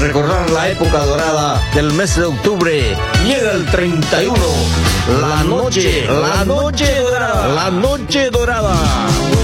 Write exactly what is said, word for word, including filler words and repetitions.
recordar la época dorada del mes de octubre. Llega el treinta y uno, la noche, la noche dorada, la noche dorada.